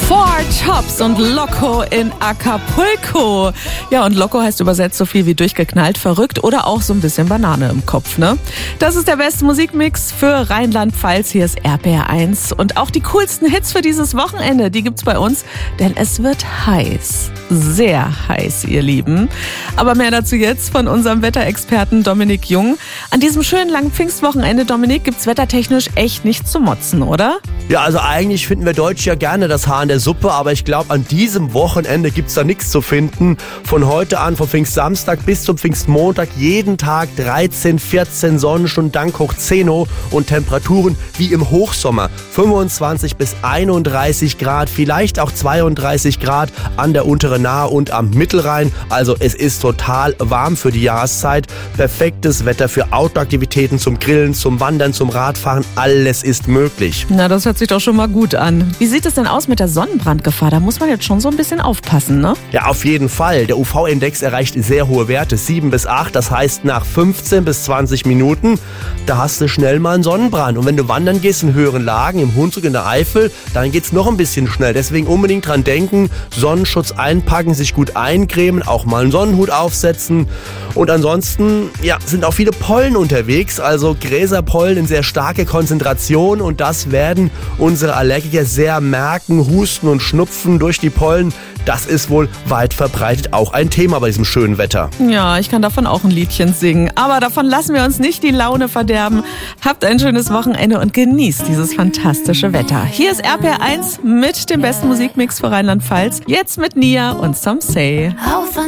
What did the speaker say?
Four Tops und Loco in Acapulco. Ja, und Loco heißt übersetzt so viel wie durchgeknallt, verrückt oder auch so ein bisschen Banane im Kopf, ne? Das ist der beste Musikmix für Rheinland-Pfalz. Hier ist RPR1. Und auch die coolsten Hits für dieses Wochenende, die gibt's bei uns, denn es wird heiß. Sehr heiß, ihr Lieben. Aber mehr dazu jetzt von unserem Wetterexperten Dominik Jung. An diesem schönen langen Pfingstwochenende, Dominik, gibt's wettertechnisch echt nichts zu motzen, oder? Ja, also eigentlich finden wir Deutsche ja gerne das Haar in der Suppe, aber ich glaube, an diesem Wochenende gibt's da nichts zu finden. Von heute an, vom Pfingstsamstag bis zum Pfingstmontag, jeden Tag 13, 14 Sonnenstunden, dank hoch 10 und Temperaturen wie im Hochsommer. 25 bis 31 Grad, vielleicht auch 32 Grad an der unteren Nahe und am Mittelrhein. Also es ist total warm für die Jahreszeit. Perfektes Wetter für Outdoor-Aktivitäten zum Grillen, zum Wandern, zum Radfahren. Alles ist möglich. Na, das hört sich doch schon mal gut an. Wie sieht es denn aus mit der Sonnenbrandgefahr? Da muss man jetzt schon so ein bisschen aufpassen, ne? Ja, auf jeden Fall. Der UV-Index erreicht sehr hohe Werte, 7 bis 8. Das heißt, nach 15 bis 20 Minuten, da hast du schnell mal einen Sonnenbrand. Und wenn du wandern gehst in höheren Lagen, im Hunsrück, in der Eifel, dann geht's noch ein bisschen schnell. Deswegen unbedingt dran denken, Sonnenschutz einpacken, sich gut eincremen, auch mal einen Sonnenhut aufsetzen. Und ansonsten, ja, sind auch viele Pollen unterwegs, also Gräserpollen in sehr starke Konzentration. Und das werden unsere Allergiker sehr merken. Husten und Schnupfen durch die Pollen, das ist wohl weit verbreitet auch ein Thema bei diesem schönen Wetter. Ja, ich kann davon auch ein Liedchen singen. Aber davon lassen wir uns nicht die Laune verderben. Habt ein schönes Wochenende und genießt dieses fantastische Wetter. Hier ist RPR1 mit dem besten Musikmix für Rheinland-Pfalz. Jetzt mit Nia und Some Say.